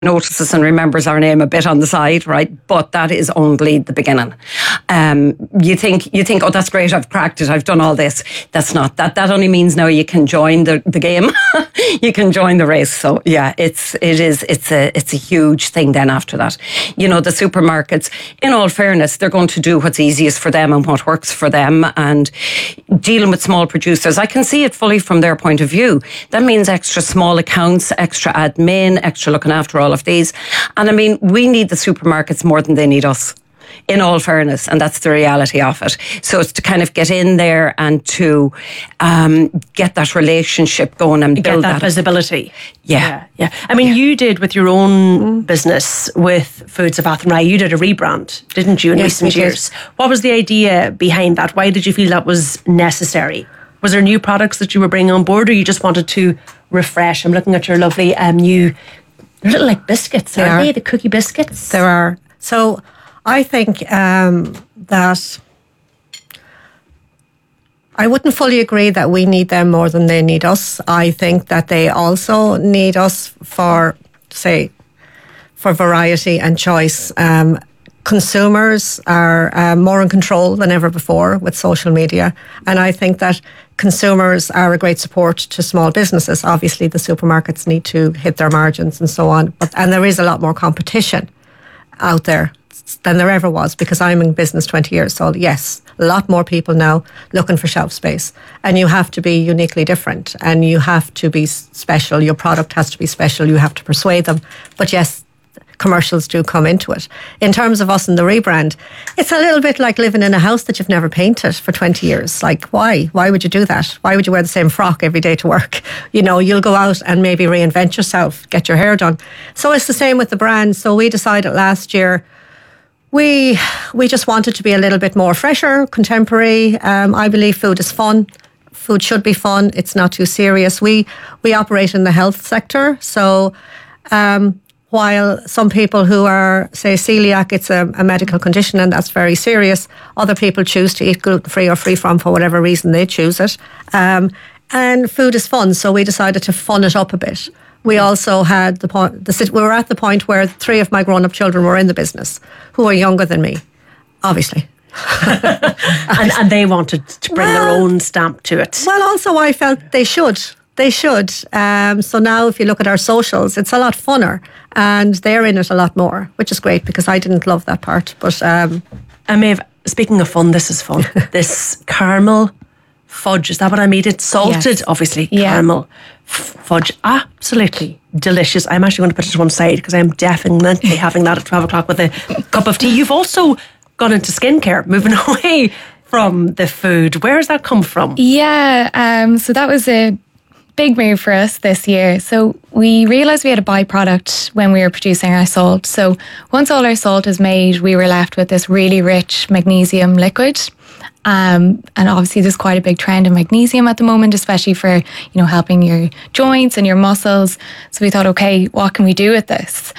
notices and remembers our name a bit on the side, right? But that is only the beginning. You think, oh, that's great, I've cracked it, I've done all this. That's not. That only means now you can join the game. You can join the race. So yeah, it's a huge thing then after that. You know, the supermarkets, in all fairness, they're going to do what's easiest for them and what works for them, and dealing with small producers. I can see it fully from their point of view. That means extra small accounts, extra admin, extra looking after all of these. And I mean, we need the supermarkets more than they need us, in all fairness, and that's the reality of it. So it's to kind of get in there and to get that relationship going and build that visibility. Yeah. I mean, you did with your own business with Foods of Athenry, you did a rebrand, didn't you, in recent years? What was the idea behind that? Why did you feel that was necessary? Was there new products that you were bringing on board, or you just wanted to refresh? I'm looking at your lovely new... They're little like biscuits, aren't they? The cookie biscuits? There are. So I think that I wouldn't fully agree that we need them more than they need us. I think that they also need us for variety and choice. Consumers are more in control than ever before with social media. And I think that consumers are a great support to small businesses. Obviously, the supermarkets need to hit their margins and so on. And there is a lot more competition out there than there ever was, because I'm in business 20 years. So yes, a lot more people now looking for shelf space. And you have to be uniquely different, and you have to be special. Your product has to be special. You have to persuade them. But yes, commercials do come into it. In terms of us and the rebrand, it's a little bit like living in a house that you've never painted for 20 years. Like, why? Why would you do that? Why would you wear the same frock every day to work? You know, you'll go out and maybe reinvent yourself, get your hair done. So it's the same with the brand. So we decided last year, we just wanted to be a little bit more fresher, contemporary. I believe food is fun. Food should be fun. It's not too serious. We operate in the health sector. So, while some people who are, say, celiac, it's a medical condition and that's very serious. Other people choose to eat gluten-free or free-from for whatever reason they choose it. And food is fun, so we decided to fun it up a bit. We also had we were at the point where 3 of my grown-up children were in the business, who are younger than me, obviously. and they wanted to bring their own stamp to it. Well, also I felt they should. They should. So now if you look at our socials, it's a lot funner and they're in it a lot more, which is great because I didn't love that part. But and Maeve, speaking of fun, this is fun. This caramel fudge, is that what I made? It's salted, obviously. Caramel fudge, absolutely delicious. I'm actually going to put it to one side because I'm definitely having that at 12 o'clock with a cup of tea. You've also gone into skincare, moving away from the food. Where has that come from? Yeah, so that was a big move for us this year. So we realised we had a byproduct when we were producing our salt. So once all our salt is made, we were left with this really rich magnesium liquid. And obviously there's quite a big trend in magnesium at the moment, especially for, helping your joints and your muscles. So we thought, okay, what can we do with this?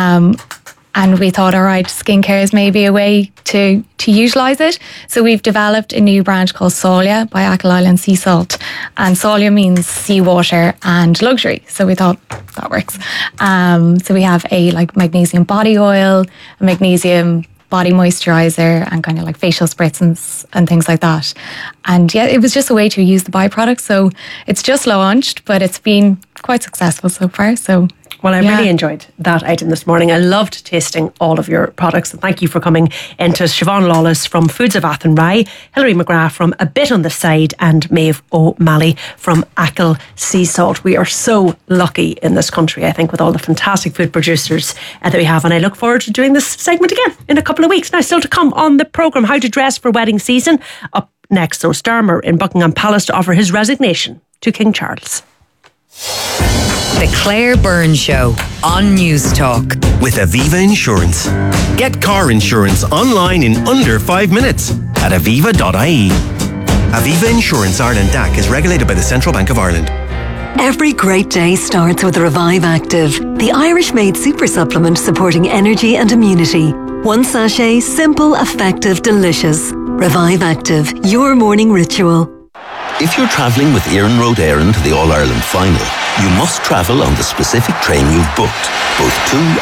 And we thought, all right, skincare is maybe a way to utilise it. So we've developed a new brand called Solia by Achill Island Sea Salt. And Solia means seawater and luxury. So we thought that works. So we have a magnesium body oil, a magnesium body moisturiser, and kind of like facial spritz and things like that. And yeah, it was just a way to use the byproduct. So it's just launched, but it's been quite successful so far. So well, I really enjoyed that item this morning. I loved tasting all of your products. And thank you for coming into Siobhan Lawless from Foods of Athenry, Hilary McGrath from A Bit on the Side, and Maeve O'Malley from Achill Sea Salt. We are so lucky in this country, I think, with all the fantastic food producers that we have. And I look forward to doing this segment again in a couple of weeks. Now, still to come on the programme, how to dress for wedding season. Up next, so Starmer in Buckingham Palace to offer his resignation to King Charles. The Claire Byrne Show on News Talk. With Aviva Insurance. Get car insurance online in under 5 minutes at aviva.ie. Aviva Insurance Ireland DAC is regulated by the Central Bank of Ireland. Every great day starts with Revive Active, the Irish-made super supplement supporting energy and immunity. One sachet, simple, effective, delicious. Revive Active, your morning ritual. If you're travelling with Éireann Road Éireann to the All-Ireland final, you must travel on the specific train you've booked, both to